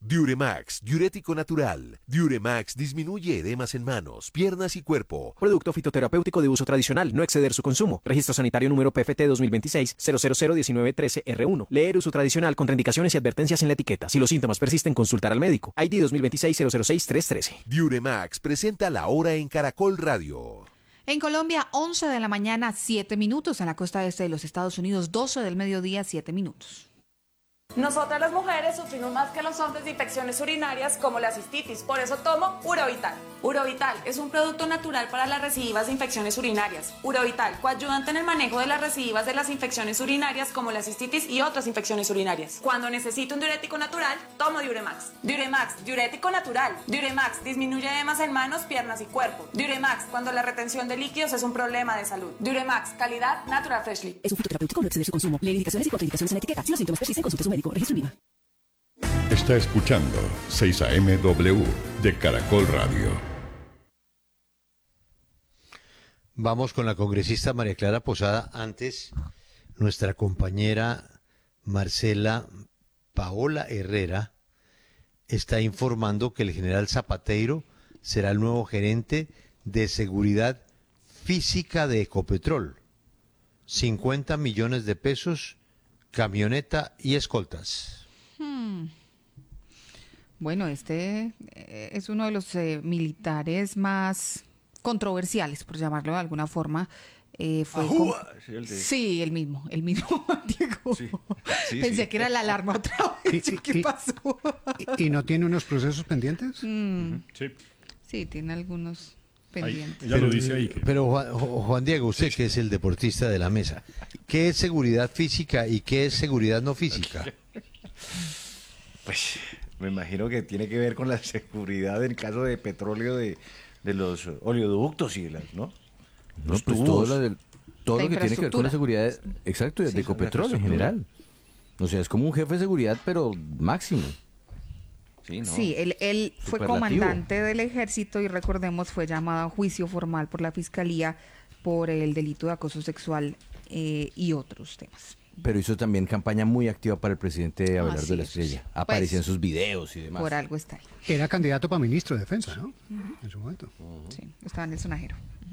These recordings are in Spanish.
Diuremax, diurético natural. Diuremax disminuye edemas en manos, piernas y cuerpo. Producto fitoterapéutico de uso tradicional, no exceder su consumo. Registro sanitario número PFT 2026-0001913R1. Leer uso tradicional, contraindicaciones y advertencias en la etiqueta. Si los síntomas persisten, consultar al médico. ID 2026-006-313. Diuremax presenta La Hora en Caracol Radio. En Colombia, 11 de la mañana, 7 minutos. En la costa este de los Estados Unidos, 12 del mediodía, 7 minutos. Nosotras las mujeres sufrimos más que los hombres de infecciones urinarias como la cistitis, por eso tomo Urovital. Urovital es un producto natural para las recidivas de infecciones urinarias. Urovital, coayudante en el manejo de las recidivas de las infecciones urinarias como la cistitis y otras infecciones urinarias. Cuando necesito un diurético natural, tomo Diuremax. Diuremax, diurético natural. Diuremax disminuye edemas en manos, piernas y cuerpo. Diuremax, cuando la retención de líquidos es un problema de salud. Diuremax, calidad Natural Freshly. Es un fitoterapéutico, no exceder su consumo. Lee indicaciones y contraindicaciones en la etiqueta. Si los síntomas persisten, consulte a su médico. Registro INVIMA. Está escuchando 6am de Caracol Radio. Vamos con la congresista María Clara Posada. Antes, nuestra compañera Marcela Paola Herrera está informando que el general Zapateiro será el nuevo gerente de seguridad física de Ecopetrol. 50 millones de pesos, camioneta y escoltas. Bueno, este es uno de los militares más controversiales, por llamarlo de alguna forma. Sí, el mismo, Diego. Pensé que era la alarma otra vez. ¿Qué pasó? ¿Y no tiene unos procesos pendientes? Sí, tiene algunos pendientes. Ella lo dice ahí. Pero Juan Diego, usted que es el deportista de la mesa, ¿qué es seguridad física y qué es seguridad no física? Pues me imagino que tiene que ver con la seguridad en caso de petróleo de los oleoductos y las, ¿no? No, pues todo lo que tiene que ver con la seguridad, exacto, de Ecopetrol en general. O sea, es como un jefe de seguridad, pero máximo. Sí, ¿no? Sí, él fue comandante del ejército y recordemos fue llamado a juicio formal por la fiscalía por el delito de acoso sexual y otros temas. Pero hizo también campaña muy activa para el presidente Abelardo de la Espriella. Aparecía en sus videos y demás. Por algo está ahí. Era candidato para ministro de Defensa, ¿no? En su momento. Sí, estaba en el sonajero.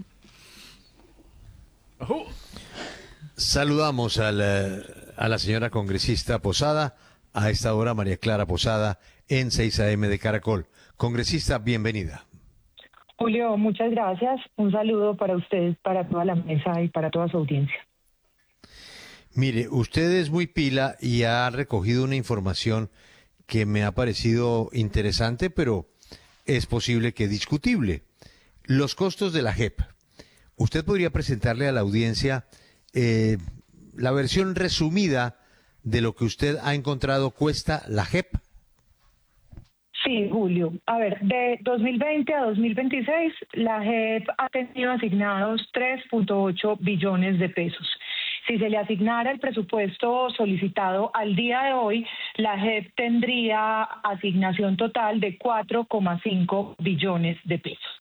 Saludamos a la señora congresista Posada, a esta hora María Clara Posada, en 6am de Caracol. Congresista, bienvenida. Julio, muchas gracias. Un saludo para usted, para toda la mesa y para toda su audiencia. Mire, usted es muy pila y ha recogido una información que me ha parecido interesante, pero es posible que discutible. Los costos de la JEP. ¿Usted podría presentarle a la audiencia la versión resumida de lo que usted ha encontrado cuesta la JEP? Sí, Julio. A ver, de 2020 a 2026, la JEP ha tenido asignados 3.8 billones de pesos. Si se le asignara el presupuesto solicitado al día de hoy, la JEP tendría asignación total de 4,5 billones de pesos.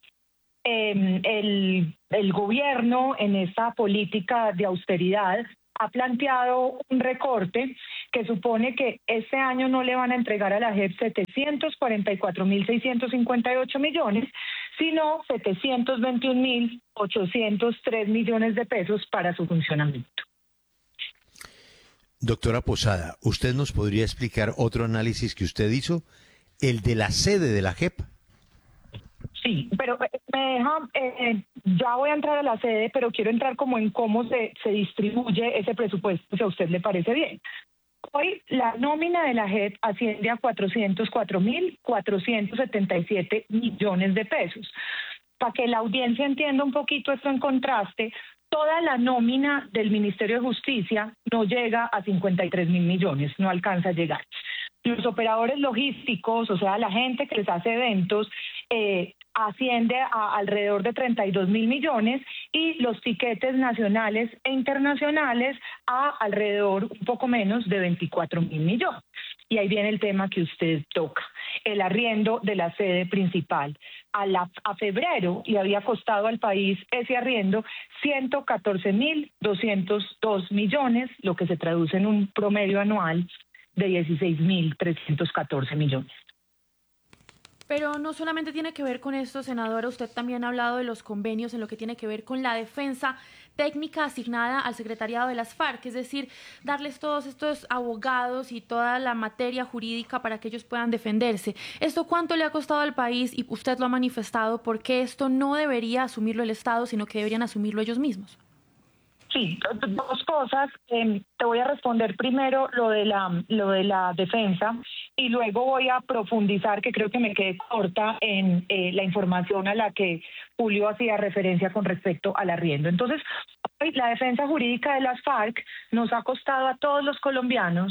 El gobierno en esta política de austeridad ha planteado un recorte que supone que este año no le van a entregar a la JEP 744.658 millones, sino 721.803 millones de pesos para su funcionamiento. Doctora Posada, ¿usted nos podría explicar otro análisis que usted hizo? El de la sede de la JEP. Sí, pero me deja, ya voy a entrar a la sede, pero quiero entrar como en cómo se distribuye ese presupuesto, si a usted le parece bien. Hoy la nómina de la JEP asciende a 404.477 millones de pesos. Para que la audiencia entienda un poquito esto en contraste, toda la nómina del Ministerio de Justicia no llega a 53.000 millones, no alcanza a llegar. Los operadores logísticos, o sea, la gente que les hace eventos, asciende a alrededor de 32.000 millones y los tiquetes nacionales e internacionales a alrededor un poco menos de 24.000 millones. Y ahí viene el tema que usted toca, el arriendo de la sede principal. A febrero le había costado al país ese arriendo 114.202 millones, lo que se traduce en un promedio anual de 16.314 millones. Pero no solamente tiene que ver con esto, senadora, usted también ha hablado de los convenios en lo que tiene que ver con la defensa técnica asignada al secretariado de las FARC, es decir, darles todos estos abogados y toda la materia jurídica para que ellos puedan defenderse. ¿Esto cuánto le ha costado al país? Y usted lo ha manifestado, porque esto no debería asumirlo el Estado, sino que deberían asumirlo ellos mismos. Sí, dos cosas. Te voy a responder primero lo de la defensa y luego voy a profundizar, que creo que me quedé corta en la información a la que Julio hacía referencia con respecto al arriendo. Entonces, hoy la defensa jurídica de las FARC nos ha costado a todos los colombianos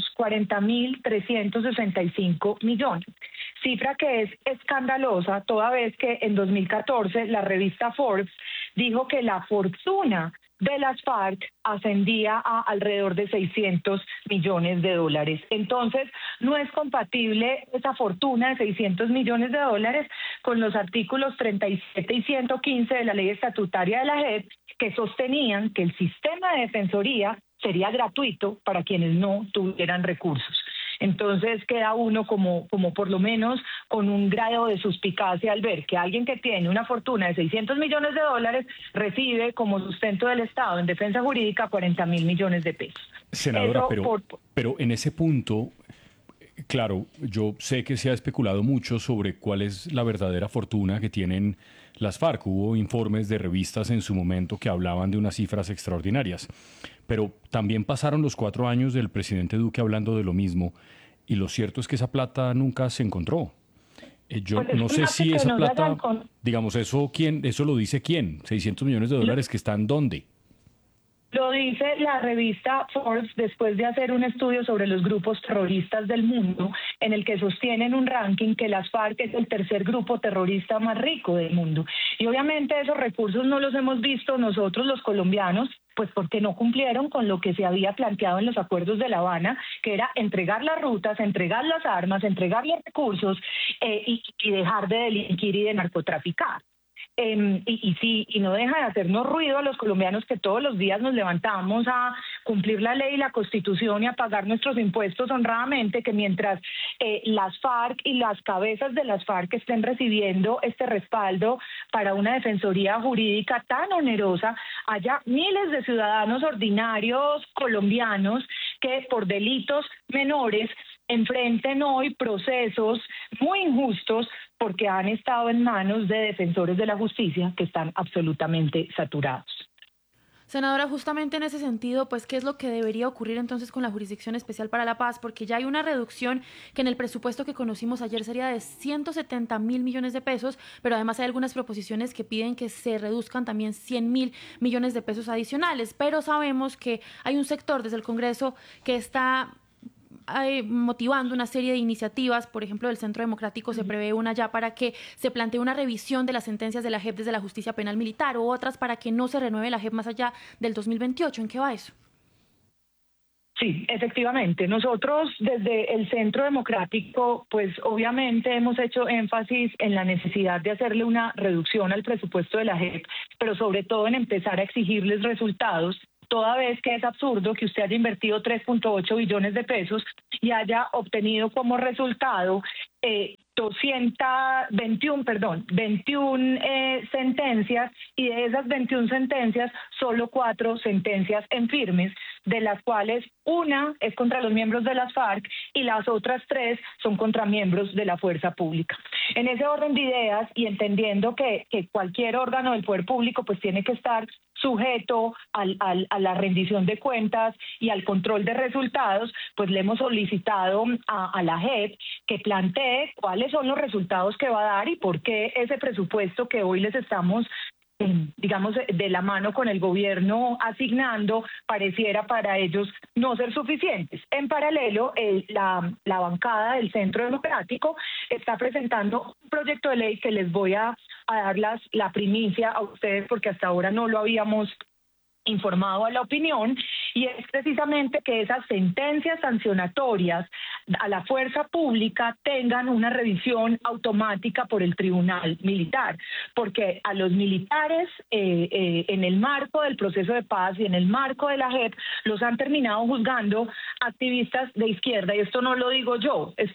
40.365 millones. Cifra que es escandalosa, toda vez que en 2014 la revista Forbes dijo que la fortuna de las FARC ascendía a alrededor de $600 millones. Entonces, no es compatible esa fortuna de $600 millones con los artículos 37 y 115 de la ley estatutaria de la JEP, que sostenían que el sistema de defensoría sería gratuito para quienes no tuvieran recursos. Entonces queda uno como por lo menos con un grado de suspicacia al ver que alguien que tiene una fortuna de $600 millones recibe como sustento del Estado en defensa jurídica 40.000 millones de pesos. Senadora, pero en ese punto, claro, yo sé que se ha especulado mucho sobre cuál es la verdadera fortuna que tienen las FARC. Hubo informes de revistas en su momento que hablaban de unas cifras extraordinarias. Pero también pasaron los 4 años del presidente Duque hablando de lo mismo, y lo cierto es que esa plata nunca se encontró. Yo pues no sé si esa plata, digamos, eso lo dice quién, $600 millones que están ¿dónde? Lo dice la revista Forbes después de hacer un estudio sobre los grupos terroristas del mundo, en el que sostienen un ranking que las FARC es el tercer grupo terrorista más rico del mundo. Y obviamente esos recursos no los hemos visto nosotros los colombianos, pues porque no cumplieron con lo que se había planteado en los acuerdos de La Habana, que era entregar las rutas, entregar las armas, entregar los recursos y dejar de delinquir y de narcotraficar. Y no deja de hacernos ruido a los colombianos que todos los días nos levantamos a cumplir la ley y la Constitución y a pagar nuestros impuestos honradamente, que mientras las FARC y las cabezas de las FARC estén recibiendo este respaldo para una defensoría jurídica tan onerosa, haya miles de ciudadanos ordinarios colombianos que por delitos menores enfrenten hoy procesos muy injustos porque han estado en manos de defensores de la justicia que están absolutamente saturados. Senadora, justamente en ese sentido, pues, ¿qué es lo que debería ocurrir entonces con la Jurisdicción Especial para la Paz? Porque ya hay una reducción que en el presupuesto que conocimos ayer sería de 170.000 millones de pesos, pero además hay algunas proposiciones que piden que se reduzcan también 100.000 millones de pesos adicionales, pero sabemos que hay un sector desde el Congreso que está motivando una serie de iniciativas. Por ejemplo, del Centro Democrático se prevé una ya para que se plantee una revisión de las sentencias de la JEP desde la justicia penal militar, o otras para que no se renueve la JEP más allá del 2028. ¿En qué va eso? Sí, efectivamente. Nosotros desde el Centro Democrático, pues obviamente hemos hecho énfasis en la necesidad de hacerle una reducción al presupuesto de la JEP, pero sobre todo en empezar a exigirles resultados, toda vez que es absurdo que usted haya invertido 3.8 billones de pesos y haya obtenido como resultado 21 sentencias, y de esas 21 sentencias, solo 4 sentencias en firmes, de las cuales una es contra los miembros de las FARC y las otras 3 son contra miembros de la fuerza pública. En ese orden de ideas, y entendiendo que cualquier órgano del poder público pues tiene que estar sujeto a la rendición de cuentas y al control de resultados, pues le hemos solicitado a la JEP que plantee cuáles son los resultados que va a dar y por qué ese presupuesto que hoy les estamos, digamos, de la mano con el gobierno asignando, pareciera para ellos no ser suficientes. En paralelo, la bancada del Centro Democrático está presentando un proyecto de ley que les voy a dar la primicia a ustedes, porque hasta ahora no lo habíamos informado a la opinión, y es precisamente que esas sentencias sancionatorias a la fuerza pública tengan una revisión automática por el Tribunal Militar, porque a los militares en el marco del proceso de paz y en el marco de la JEP los han terminado juzgando activistas de izquierda, y esto no lo digo yo, de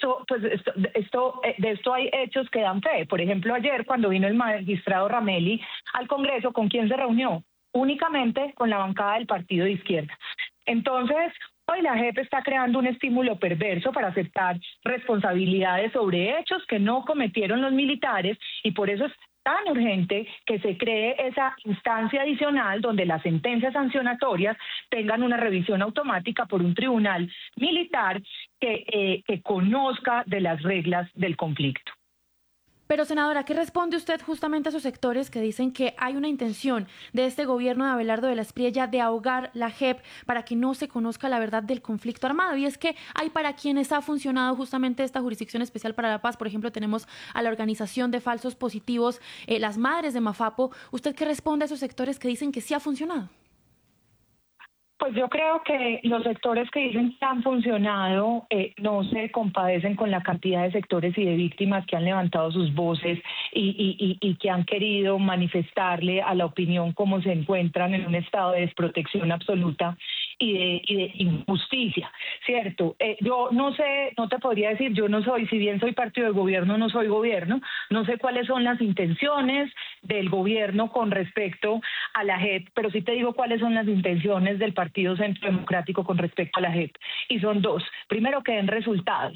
esto hay hechos que dan fe. Por ejemplo, ayer cuando vino el magistrado Ramelli al Congreso, ¿con quién se reunió? Únicamente con la bancada del partido de izquierda. Entonces, hoy la JEP está creando un estímulo perverso para aceptar responsabilidades sobre hechos que no cometieron los militares, y por eso es tan urgente que se cree esa instancia adicional donde las sentencias sancionatorias tengan una revisión automática por un tribunal militar que conozca de las reglas del conflicto. Pero, senadora, ¿qué responde usted justamente a esos sectores que dicen que hay una intención de este gobierno de Abelardo de la Espriella de ahogar la JEP para que no se conozca la verdad del conflicto armado? Y es que hay para quienes ha funcionado justamente esta Jurisdicción Especial para la Paz. Por ejemplo, tenemos a la Organización de Falsos Positivos, las Madres de Mafapo. ¿Usted qué responde a esos sectores que dicen que sí ha funcionado? Pues yo creo que los sectores que dicen que han funcionado no se compadecen con la cantidad de sectores y de víctimas que han levantado sus voces y que han querido manifestarle a la opinión cómo se encuentran en un estado de desprotección absoluta y de injusticia, ¿cierto? Yo no sé, no te podría decir, yo no soy, si bien soy partido del gobierno, no soy gobierno, no sé cuáles son las intenciones del gobierno con respecto a la JEP, pero sí te digo cuáles son las intenciones del Partido Centro Democrático con respecto a la JEP, y son dos. Primero, que den resultados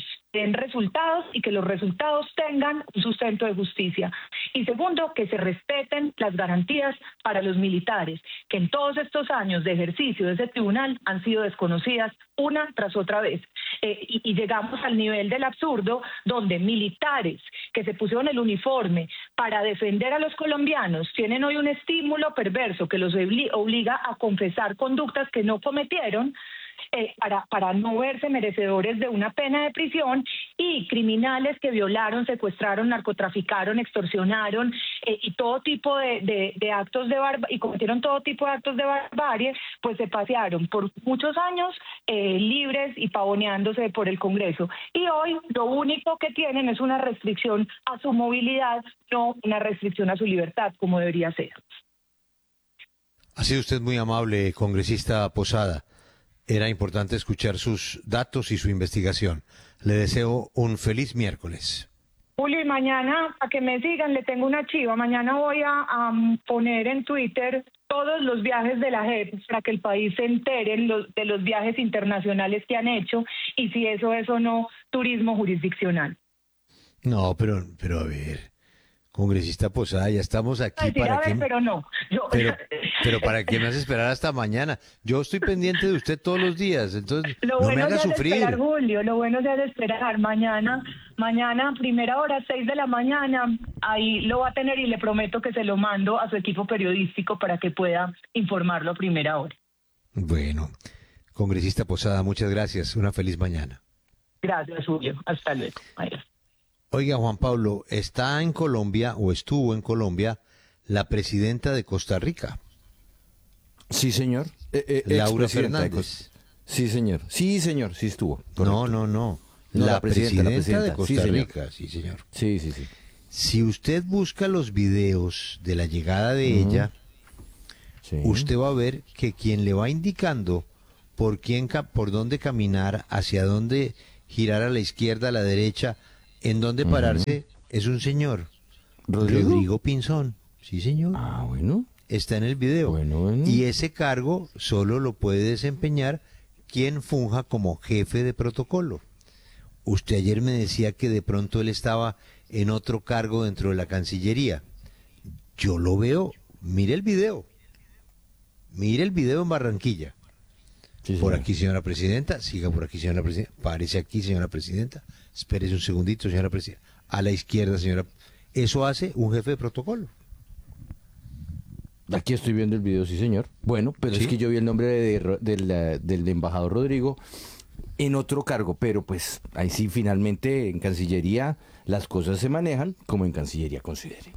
y que los resultados tengan un sustento de justicia. Y segundo, que se respeten las garantías para los militares, que en todos estos años de ejercicio de ese tribunal han sido desconocidas una tras otra vez. Y llegamos al nivel del absurdo donde militares que se pusieron el uniforme para defender a los colombianos tienen hoy un estímulo perverso que los obliga a confesar conductas que no cometieron, para no verse merecedores de una pena de prisión, y criminales que violaron, secuestraron, narcotraficaron, extorsionaron y todo tipo de actos de barbarie, y cometieron todo tipo de actos de barbarie, pues se pasearon por muchos años libres y pavoneándose por el Congreso. Y hoy lo único que tienen es una restricción a su movilidad, no una restricción a su libertad, como debería ser. Ha sido usted muy amable, congresista Posada. Era importante escuchar sus datos y su investigación. Le deseo un feliz miércoles. Julio, y mañana, a que me sigan, le tengo una chiva. Mañana voy a poner en Twitter todos los viajes de la JEP para que el país se entere de los viajes internacionales que han hecho y si eso es o no turismo jurisdiccional. No, pero a ver, congresista Posada, ya estamos aquí. Decir, para a ver, que... pero no. Pero ¿para qué me hace esperar hasta mañana? Yo estoy pendiente de usted todos los días, entonces lo no bueno me haga sufrir. Esperar, Julio, lo bueno es de esperar. Mañana, primera hora, 6 de la mañana, ahí lo va a tener y le prometo que se lo mando a su equipo periodístico para que pueda informarlo a primera hora. Bueno, congresista Posada, muchas gracias. Una feliz mañana. Gracias, Julio. Hasta luego. Adiós. Oiga, Juan Pablo, está en Colombia o estuvo en Colombia la presidenta de Costa Rica. Sí, señor. Laura Fernández. Sí, señor. Sí, señor, sí estuvo. Correcto. No. La presidenta de Costa Rica, sí, señor. Sí. Si usted busca los videos de la llegada de ella, usted va a ver que quien le va indicando por dónde caminar, hacia dónde girar a la izquierda, a la derecha, en dónde pararse, es un señor. Rodrigo Pinzón. Sí, señor. Ah, bueno. Está en el video. Bueno. Y ese cargo solo lo puede desempeñar quien funja como jefe de protocolo. Usted ayer me decía que de pronto él estaba en otro cargo dentro de la Cancillería. Yo lo veo. Mire el video. Mire el video en Barranquilla. Sí, por aquí, señora presidenta. Siga por aquí, señora presidenta. Párese aquí, señora presidenta. Espérese un segundito, señora presidenta. A la izquierda, señora. Eso hace un jefe de protocolo. Aquí estoy viendo el video, sí, señor. Bueno, pero es que yo vi el nombre del embajador Rodrigo en otro cargo, pero pues ahí sí, finalmente en Cancillería las cosas se manejan como en Cancillería considere.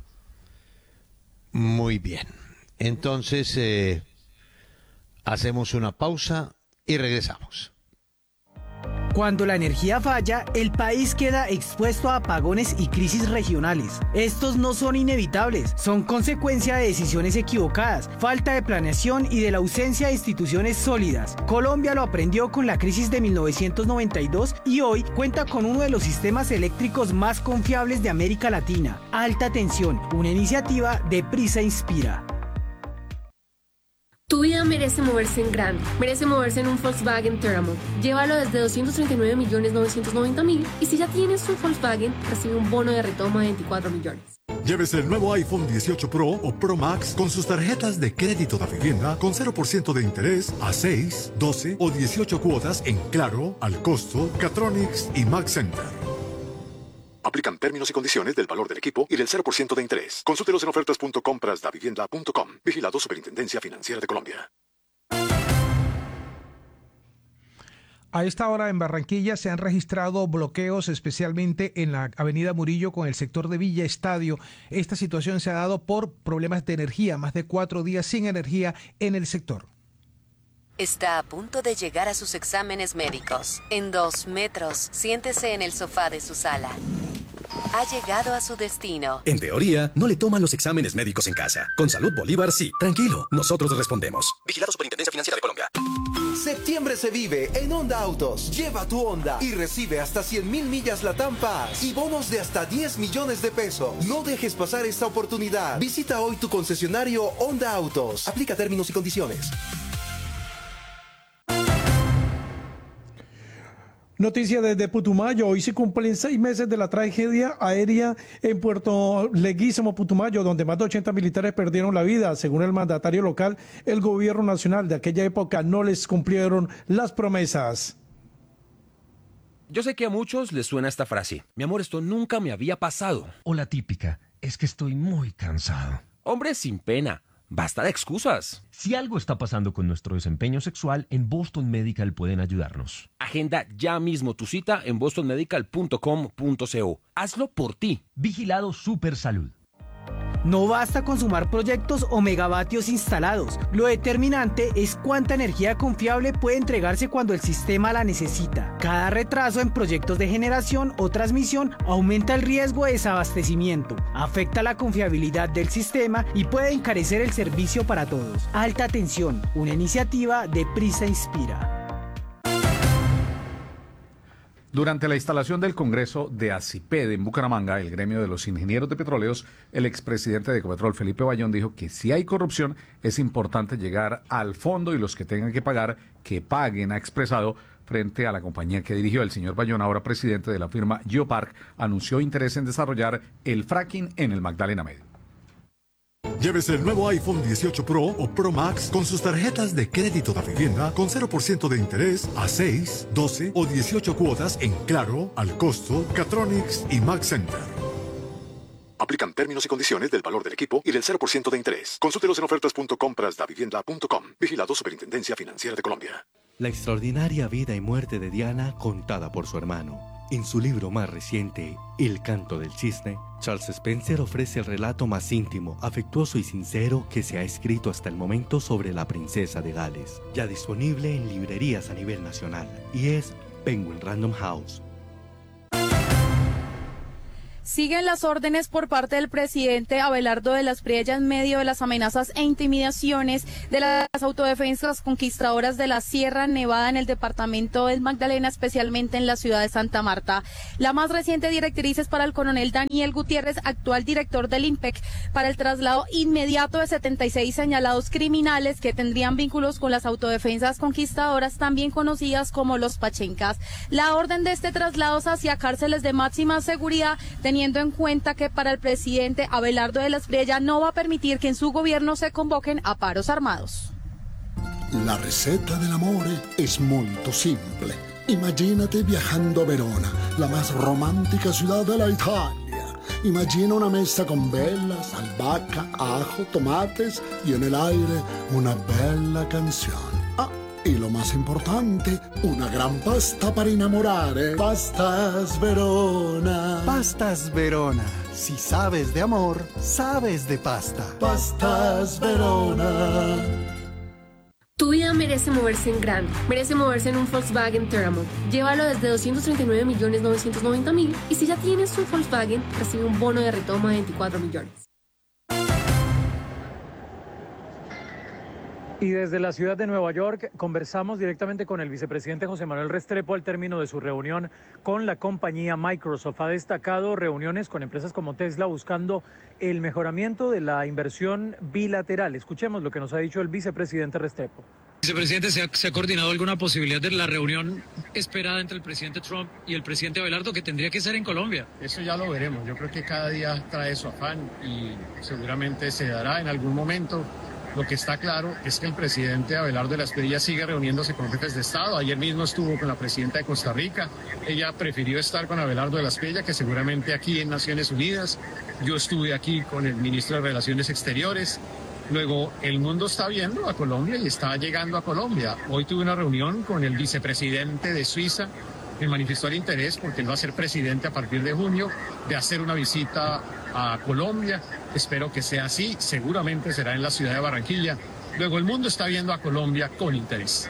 Muy bien. Entonces, hacemos una pausa y regresamos. Cuando la energía falla, el país queda expuesto a apagones y crisis regionales. Estos no son inevitables, son consecuencia de decisiones equivocadas, falta de planeación y de la ausencia de instituciones sólidas. Colombia lo aprendió con la crisis de 1992 y hoy cuenta con uno de los sistemas eléctricos más confiables de América Latina. Alta Tensión, una iniciativa de Prisa Inspira. Tu vida merece moverse en grande, merece moverse en un Volkswagen Terramont. Llévalo desde 239.990.000 y si ya tienes un Volkswagen, recibe un bono de retoma de 24 millones. Llévese el nuevo iPhone 18 Pro o Pro Max con sus tarjetas de crédito de vivienda con 0% de interés a 6, 12 o 18 cuotas en Claro, Al Costo, Catronics y Max Center. Aplican términos y condiciones del valor del equipo y del 0% de interés. Consúltelos en ofertas.comprasdavivienda.com. Vigilado Superintendencia Financiera de Colombia. A esta hora en Barranquilla se han registrado bloqueos, especialmente en la avenida Murillo con el sector de Villa Estadio. Esta situación se ha dado por problemas de energía, más de 4 días sin energía en el sector. Está a punto de llegar a sus exámenes médicos. En 2 metros, siéntese en el sofá de su sala. Ha llegado a su destino. En teoría, no le toman los exámenes médicos en casa. Con Salud Bolívar, sí. Tranquilo, nosotros respondemos. Vigilado Superintendencia Financiera de Colombia. Septiembre se vive en Honda Autos. Lleva tu Honda y recibe hasta 100.000 millas Latam Pass y bonos de hasta 10 millones de pesos. No dejes pasar esta oportunidad. Visita hoy tu concesionario Honda Autos. Aplica términos y condiciones. Noticia desde Putumayo. Hoy se cumplen 6 meses de la tragedia aérea en Puerto Leguízamo, Putumayo, donde más de 80 militares perdieron la vida. Según el mandatario local, el gobierno nacional de aquella época no les cumplieron las promesas. Yo sé que a muchos les suena esta frase. Mi amor, esto nunca me había pasado. O la típica, es que estoy muy cansado. Hombre, sin pena. Basta de excusas. Si algo está pasando con nuestro desempeño sexual, en Boston Medical pueden ayudarnos. Agenda ya mismo tu cita en bostonmedical.com.co. Hazlo por ti. Vigilado Supersalud. No basta con sumar proyectos o megavatios instalados. Lo determinante es cuánta energía confiable puede entregarse cuando el sistema la necesita. Cada retraso en proyectos de generación o transmisión aumenta el riesgo de desabastecimiento, afecta la confiabilidad del sistema y puede encarecer el servicio para todos. Alta Tensión, una iniciativa de Prisa Inspira. Durante la instalación del Congreso de ACIPED en Bucaramanga, el gremio de los ingenieros de petróleos, el expresidente de Ecopetrol, Felipe Bayón, dijo que si hay corrupción es importante llegar al fondo y los que tengan que pagar, que paguen. Ha expresado frente a la compañía que dirigió. El señor Bayón, ahora presidente de la firma Geopark, anunció interés en desarrollar el fracking en el Magdalena Medio. Llévese el nuevo iPhone 18 Pro o Pro Max con sus tarjetas de crédito de vivienda con 0% de interés a 6, 12 o 18 cuotas en Claro, Al Costo, Catronics y Max Center. Aplican términos y condiciones del valor del equipo y del 0% de interés. Consúltelos en ofertas.comprasdavivienda.com. Vigilado Superintendencia Financiera de Colombia. La extraordinaria vida y muerte de Diana contada por su hermano. En su libro más reciente, El canto del cisne, Charles Spencer ofrece el relato más íntimo, afectuoso y sincero que se ha escrito hasta el momento sobre la princesa de Gales. Ya disponible en librerías a nivel nacional y es Penguin Random House. Siguen las órdenes por parte del presidente Abelardo de las Priella en medio de las amenazas e intimidaciones de las autodefensas conquistadoras de la Sierra Nevada en el departamento del Magdalena, especialmente en la ciudad de Santa Marta. La más reciente directriz es para el coronel Daniel Gutiérrez, actual director del INPEC, para el traslado inmediato de 76 señalados criminales que tendrían vínculos con las autodefensas conquistadoras, también conocidas como los pachencas. La orden de este traslado es hacia cárceles de máxima seguridad, teniendo en cuenta que para el presidente Abelardo de las Priella no va a permitir que en su gobierno se convoquen a paros armados. La receta del amore es muy simple. Imagínate viajando a Verona, la más romántica ciudad de la Italia. Imagina una mesa con velas, albahaca, ajo, tomates y en el aire una bella canción. Y lo más importante, una gran pasta para enamorare. Pastas Verona. Pastas Verona. Si sabes de amor, sabes de pasta. Pastas Verona. Tu vida merece moverse en grande, merece moverse en un Volkswagen Terramont. Llévalo desde 239.990.000 y si ya tienes un Volkswagen, recibe un bono de retoma de 24 millones. Y desde la ciudad de Nueva York conversamos directamente con el vicepresidente José Manuel Restrepo al término de su reunión con la compañía Microsoft. Ha destacado reuniones con empresas como Tesla buscando el mejoramiento de la inversión bilateral. Escuchemos lo que nos ha dicho el vicepresidente Restrepo. Vicepresidente, ¿se ha coordinado alguna posibilidad de la reunión esperada entre el presidente Trump y el presidente Abelardo, que tendría que ser en Colombia? Eso ya lo veremos. Yo creo que cada día trae su afán y seguramente se dará en algún momento. Lo que está claro es que el presidente Abelardo de la Espriella sigue reuniéndose con jefes de Estado. Ayer mismo estuvo con la presidenta de Costa Rica. Ella prefirió estar con Abelardo de la Espriella que seguramente aquí en Naciones Unidas. Yo estuve aquí con el ministro de Relaciones Exteriores. Luego, el mundo está viendo a Colombia y está llegando a Colombia. Hoy tuve una reunión con el vicepresidente de Suiza. Me manifestó el interés, porque él va a ser presidente a partir de junio, de hacer una visita a Colombia. Espero que sea así, seguramente será en la ciudad de Barranquilla. Luego el mundo está viendo a Colombia con interés.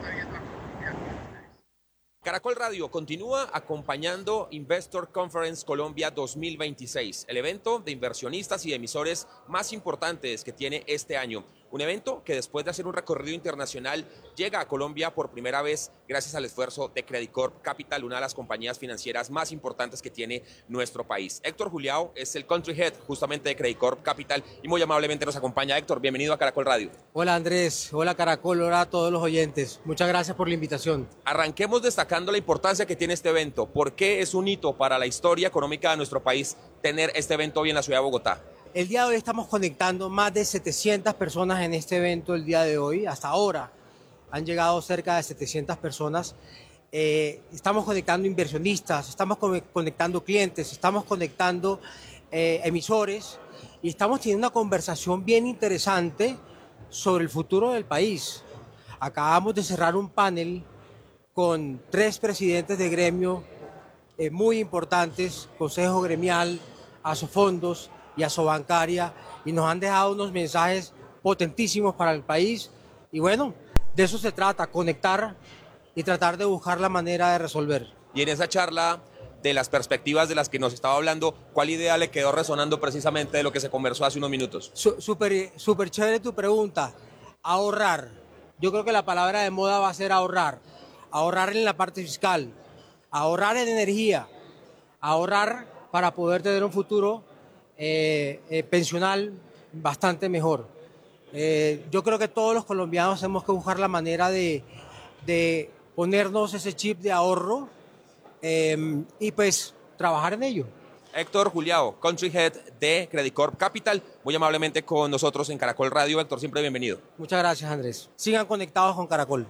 Caracol Radio continúa acompañando Investor Conference Colombia 2026, el evento de inversionistas y emisores más importantes que tiene este año. Un evento que después de hacer un recorrido internacional llega a Colombia por primera vez gracias al esfuerzo de Credit Corp Capital, una de las compañías financieras más importantes que tiene nuestro país. Héctor Juliao es el Country Head justamente de Credit Corp Capital y muy amablemente nos acompaña. Héctor, bienvenido a Caracol Radio. Hola Andrés, hola Caracol, hola a todos los oyentes. Muchas gracias por la invitación. Arranquemos destacando la importancia que tiene este evento. ¿Por qué es un hito para la historia económica de nuestro país tener este evento hoy en la ciudad de Bogotá? El día de hoy estamos conectando más de 700 personas en este evento el día de hoy. Hasta ahora han llegado cerca de 700 personas. Estamos conectando inversionistas, estamos conectando clientes, estamos conectando emisores y estamos teniendo una conversación bien interesante sobre el futuro del país. Acabamos de cerrar un panel con 3 presidentes de gremio muy importantes, Consejo Gremial, Asofondos y Asobancaria, y nos han dejado unos mensajes potentísimos para el país. Y bueno, de eso se trata, conectar y tratar de buscar la manera de resolver. Y en esa charla de las perspectivas de las que nos estaba hablando, ¿cuál idea le quedó resonando precisamente de lo que se conversó hace unos minutos? Súper chévere tu pregunta. Ahorrar. Yo creo que la palabra de moda va a ser ahorrar. Ahorrar en la parte fiscal, ahorrar en energía, ahorrar para poder tener un futuro pensional bastante mejor. Yo creo que todos los colombianos tenemos que buscar la manera de ponernos ese chip de ahorro y pues trabajar en ello. Héctor Juliao, Country Head de Credit Corp Capital, muy amablemente con nosotros en Caracol Radio. Héctor, siempre bienvenido. Muchas gracias, Andrés. Sigan conectados con Caracol.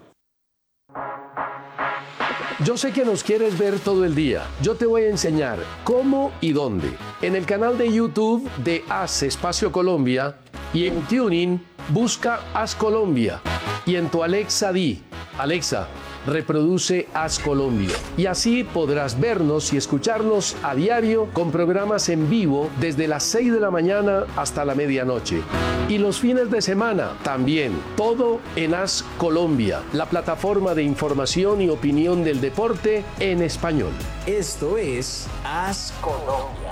Yo sé que nos quieres ver todo el día. Yo te voy a enseñar cómo y dónde. En el canal de YouTube de Haz Espacio Colombia y en TuneIn busca Haz Colombia. Y en tu Alexa di, Alexa, reproduce Haz Colombia. Y así podrás vernos y escucharnos a diario con programas en vivo desde las 6 de la mañana hasta la medianoche. Y los fines de semana también, todo en Haz Colombia, la plataforma de información y opinión del deporte en español. Esto es Haz Colombia.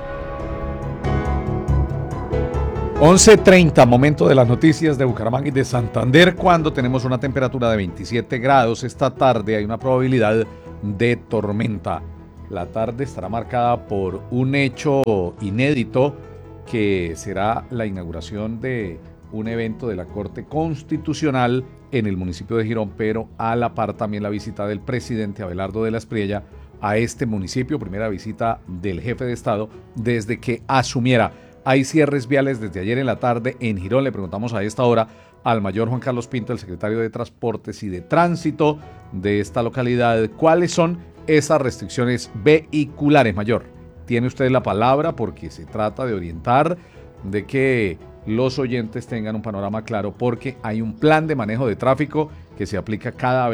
11:30, momento de las noticias de Bucaramanga y de Santander, cuando tenemos una temperatura de 27 grados. Esta tarde hay una probabilidad de tormenta. La tarde estará marcada por un hecho inédito que será la inauguración de un evento de la Corte Constitucional en el municipio de Girón, pero a la par también la visita del presidente Abelardo de la Espriella a este municipio, primera visita del jefe de Estado desde que asumiera. Hay cierres viales desde ayer en la tarde en Girón. Le preguntamos a esta hora al mayor Juan Carlos Pinto, el secretario de Transportes y de Tránsito de esta localidad, cuáles son esas restricciones vehiculares. Mayor, tiene usted la palabra porque se trata de orientar, de que los oyentes tengan un panorama claro, porque hay un plan de manejo de tráfico que se aplica cada vez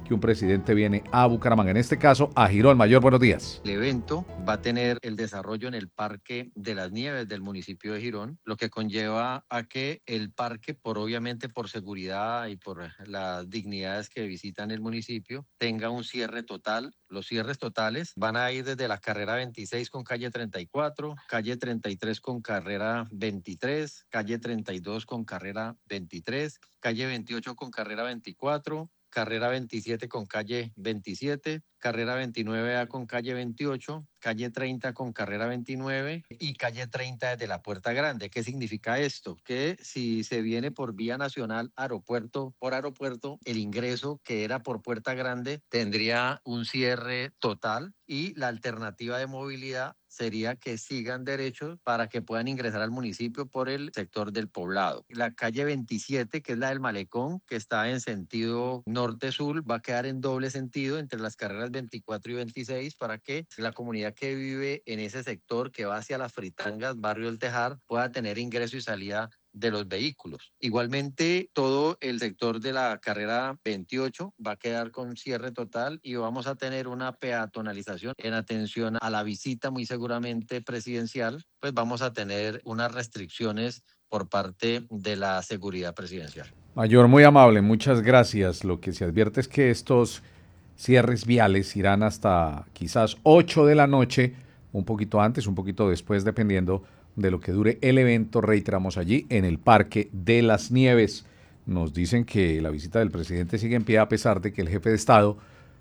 que un presidente viene a Bucaramanga, en este caso a Girón. Mayor, buenos días. El evento va a tener el desarrollo en el Parque de las Nieves del municipio de Girón, lo que conlleva a que el parque, obviamente por seguridad y por las dignidades que visitan el municipio, tenga un cierre total. Los cierres totales van a ir desde la carrera 26 con calle 34, calle 33 con carrera 23, calle 32 con carrera 23, calle 28 con carrera 24, carrera 27 con calle 27, carrera 29A con calle 28, calle 30 con carrera 29 y calle 30 desde la Puerta Grande. ¿Qué significa esto? Que si se viene por vía nacional, aeropuerto por aeropuerto, el ingreso que era por Puerta Grande tendría un cierre total y la alternativa de movilidad sería que sigan derecho para que puedan ingresar al municipio por el sector del Poblado. La calle 27, que es la del Malecón, que está en sentido norte-sur, va a quedar en doble sentido entre las carreras 24 y 26 para que la comunidad que vive en ese sector que va hacia las Fritangas, barrio El Tejar, pueda tener ingreso y salida de los vehículos. Igualmente, todo el sector de la carrera 28 va a quedar con cierre total y vamos a tener una peatonalización en atención a la visita muy seguramente presidencial, pues vamos a tener unas restricciones por parte de la seguridad presidencial. Mayor, muy amable, muchas gracias. Lo que se advierte es que estos cierres viales irán hasta quizás 8 de la noche, un poquito antes, un poquito después, dependiendo de lo que dure el evento. Reiteramos allí en el Parque de las Nieves. Nos dicen que la visita del presidente sigue en pie a pesar de que el jefe de Estado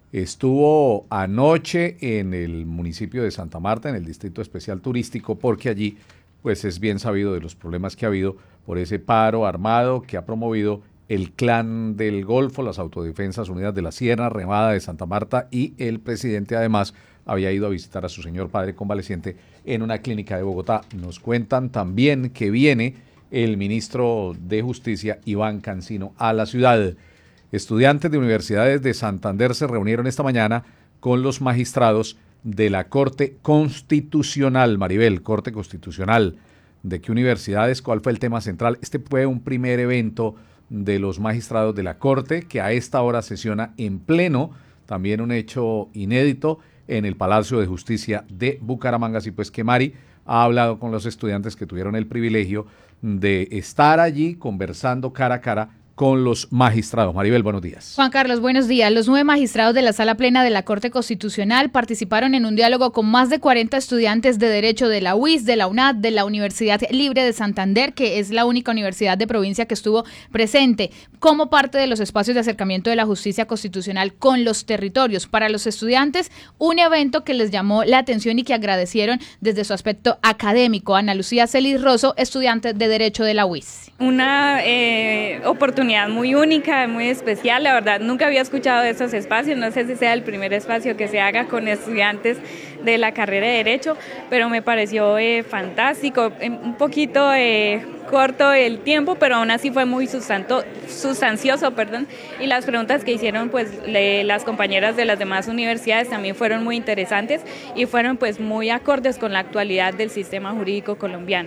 estuvo anoche en el municipio de Santa Marta, en el Distrito Especial Turístico, porque allí pues es bien sabido de los problemas que ha habido por ese paro armado que ha promovido el Clan del Golfo, las Autodefensas Unidas de la Sierra Nevada de Santa Marta, y el presidente además había ido a visitar a su señor padre convaleciente en una clínica de Bogotá. Nos cuentan también que viene el ministro de Justicia, Iván Cancino, a la ciudad. Estudiantes de universidades de Santander se reunieron esta mañana con los magistrados de la Corte Constitucional. Maribel, Corte Constitucional. ¿De qué universidades? ¿Cuál fue el tema central? Este fue un primer evento de los magistrados de la Corte, que a esta hora sesiona en pleno, también un hecho inédito, en el Palacio de Justicia de Bucaramanga. Así pues que Mari ha hablado con los estudiantes que tuvieron el privilegio de estar allí conversando cara a cara con los magistrados. Maribel, buenos días. Juan Carlos, buenos días. Los 9 magistrados de la Sala Plena de la Corte Constitucional participaron en un diálogo con más de 40 estudiantes de Derecho de la UIS, de la UNAD, de la Universidad Libre de Santander, que es la única universidad de provincia que estuvo presente como parte de los espacios de acercamiento de la justicia constitucional con los territorios. Para los estudiantes, un evento que les llamó la atención y que agradecieron desde su aspecto académico. Ana Lucía Celis Rosso, estudiante de Derecho de la UIS. Una oportunidad muy única, muy especial. La verdad, nunca había escuchado de estos espacios. No sé si sea el primer espacio que se haga con estudiantes de la carrera de Derecho, pero me pareció fantástico. Un poquito corto el tiempo, pero aún así fue muy sustancioso, y las preguntas que hicieron pues las compañeras de las demás universidades también fueron muy interesantes y fueron pues muy acordes con la actualidad del sistema jurídico colombiano.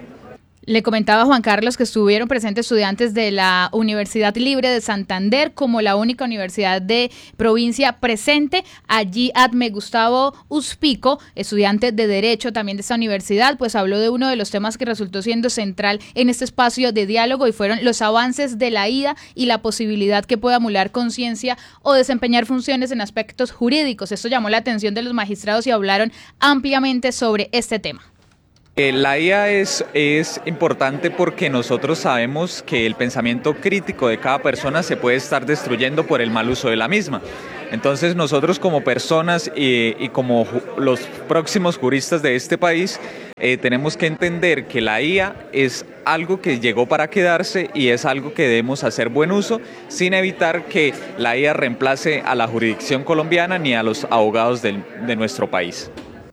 Le comentaba a Juan Carlos que estuvieron presentes estudiantes de la Universidad Libre de Santander como la única universidad de provincia presente. Allí Adme Gustavo Uspico, estudiante de Derecho también de esta universidad, pues habló de uno de los temas que resultó siendo central en este espacio de diálogo y fueron los avances de la IA y la posibilidad que pueda emular conciencia o desempeñar funciones en aspectos jurídicos. Esto llamó la atención de los magistrados y hablaron ampliamente sobre este tema. La IA es importante porque nosotros sabemos que el pensamiento crítico de cada persona se puede estar destruyendo por el mal uso de la misma. Entonces nosotros como personas y como los próximos juristas de este país tenemos que entender que la IA es algo que llegó para quedarse y es algo que debemos hacer buen uso sin evitar que la IA reemplace a la jurisdicción colombiana ni a los abogados de nuestro país.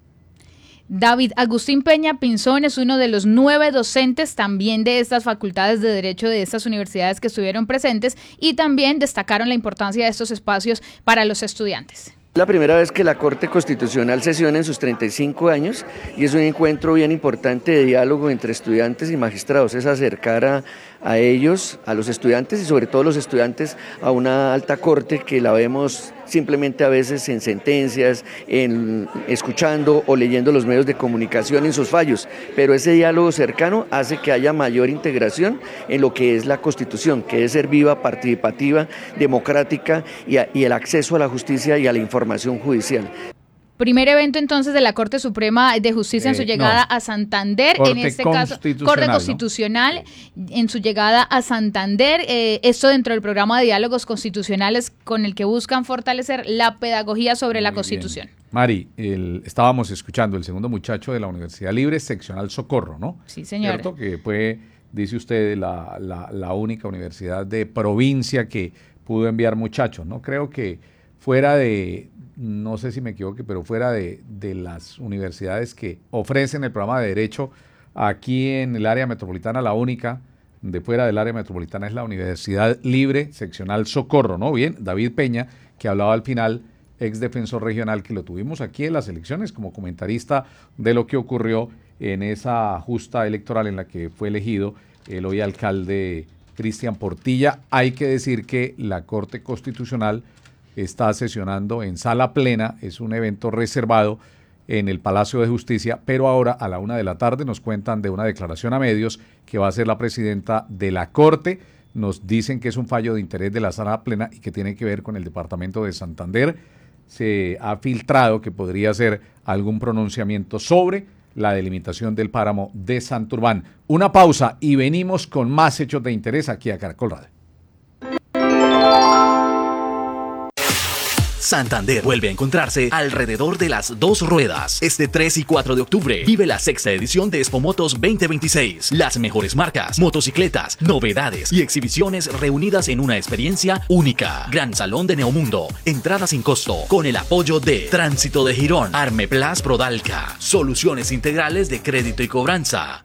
David Agustín Peña Pinzón es uno de los 9 docentes también de estas facultades de Derecho de estas universidades que estuvieron presentes y también destacaron la importancia de estos espacios para los estudiantes. La primera vez que la Corte Constitucional sesiona en sus 35 años y es un encuentro bien importante de diálogo entre estudiantes y magistrados, es acercar a ellos, a los estudiantes y sobre todo los estudiantes a una alta corte que la vemos simplemente a veces en sentencias, escuchando o leyendo los medios de comunicación en sus fallos, pero ese diálogo cercano hace que haya mayor integración en lo que es la Constitución, que es ser viva, participativa, democrática y el acceso a la justicia y a la información judicial. Primer evento entonces de la Corte Suprema de Justicia en su llegada a Santander, en este caso Corte Constitucional, ¿no? En su llegada a Santander, esto dentro del programa de diálogos constitucionales con el que buscan fortalecer la pedagogía sobre la Constitución. Bien. Mari, estábamos escuchando el segundo muchacho de la Universidad Libre, seccional Socorro, ¿no? Sí, señor. ¿Cierto? Que fue, dice usted, la única universidad de provincia que pudo enviar muchachos, ¿no? Creo que fuera de... no sé si me equivoque, pero fuera de las universidades que ofrecen el programa de Derecho aquí en el área metropolitana, la única de fuera del área metropolitana es la Universidad Libre, seccional Socorro, ¿no? Bien, David Peña, que hablaba al final, ex defensor regional, que lo tuvimos aquí en las elecciones como comentarista de lo que ocurrió en esa justa electoral en la que fue elegido el hoy alcalde Cristian Portilla. Hay que decir que la Corte Constitucional está sesionando en sala plena, es un evento reservado en el Palacio de Justicia, pero ahora a la 1:00 p.m. nos cuentan de una declaración a medios que va a ser la presidenta de la Corte. Nos dicen que es un fallo de interés de la sala plena y que tiene que ver con el departamento de Santander. Se ha filtrado que podría ser algún pronunciamiento sobre la delimitación del páramo de Santurbán. Una pausa y venimos con más hechos de interés aquí a Caracol Radio. Santander vuelve a encontrarse alrededor de las dos ruedas. Este 3 y 4 de octubre vive la sexta edición de Expomotos 2026. Las mejores marcas, motocicletas, novedades y exhibiciones reunidas en una experiencia única. Gran Salón de Neomundo. Entrada sin costo. Con el apoyo de Tránsito de Girón, Armeplas Prodalca, Soluciones Integrales de Crédito y Cobranza.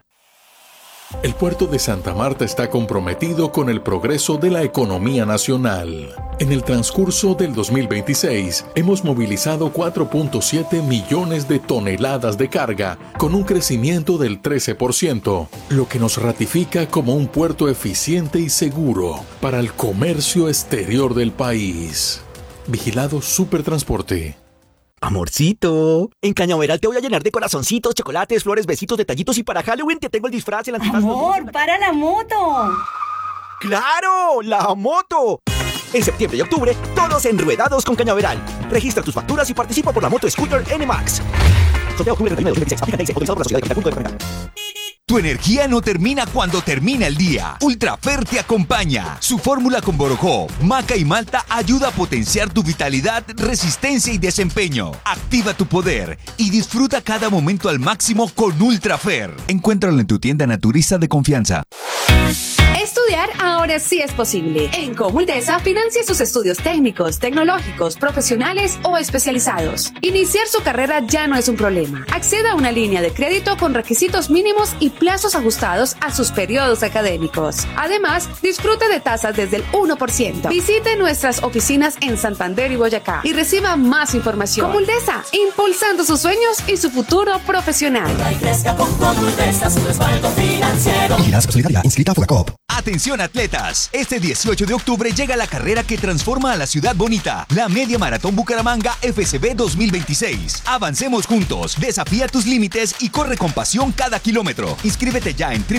El puerto de Santa Marta está comprometido con el progreso de la economía nacional. En el transcurso del 2026, hemos movilizado 4.7 millones de toneladas de carga, con un crecimiento del 13%, lo que nos ratifica como un puerto eficiente y seguro para el comercio exterior del país. Vigilado Supertransporte. Amorcito, en Cañaveral te voy a llenar de corazoncitos, chocolates, flores, besitos, detallitos y para Halloween te tengo el disfraz, el antifaz. Amor, para la moto. ¡Claro! ¡La moto! En septiembre y octubre, todos enruedados con Cañaveral. Registra tus facturas y participa por la moto Scooter NMAX. Sorteo octubre 31 de 2026. Aplica ley autorizado por la Sociedad de Capital de Capital. Tu energía no termina cuando termina el día. Ultrafer te acompaña. Su fórmula con borojó, maca y malta ayuda a potenciar tu vitalidad, resistencia y desempeño. Activa tu poder y disfruta cada momento al máximo con Ultrafer. Encuéntralo en tu tienda naturista de confianza. Estudiar ahora sí es posible. En Comuldesa financia sus estudios técnicos, tecnológicos, profesionales o especializados. Iniciar su carrera ya no es un problema. Acceda a una línea de crédito con requisitos mínimos y plazos ajustados a sus periodos académicos. Además, disfrute de tasas desde el 1%. Visite nuestras oficinas en Santander y Boyacá y reciba más información. Comuldesa, impulsando sus sueños y su futuro profesional. Crezca con Comuldesa, su respaldo financiero. Vigilancia Solidaria, inscrita a Focacop. Atención atletas, este 18 de octubre llega la carrera que transforma a la ciudad bonita, la Media Maratón Bucaramanga FCB 2026. Avancemos juntos, desafía tus límites y corre con pasión cada kilómetro. Inscríbete ya en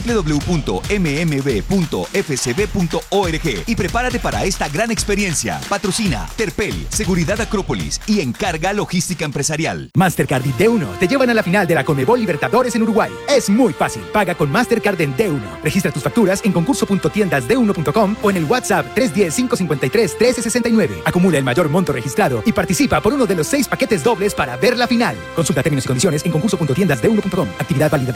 www.mmb.fcb.org y prepárate para esta gran experiencia. Patrocina Terpel, Seguridad Acrópolis y Encarga Logística Empresarial. Mastercard y D1 te llevan a la final de la Conmebol Libertadores en Uruguay. Es muy fácil, paga con Mastercard en D1. Registra tus facturas en concurso.tiendasd1.com o en el WhatsApp 310-553-1369. Acumula el mayor monto registrado y participa por uno de los 6 paquetes dobles para ver la final. Consulta términos y condiciones en concurso.tiendasd1.com. Actividad válida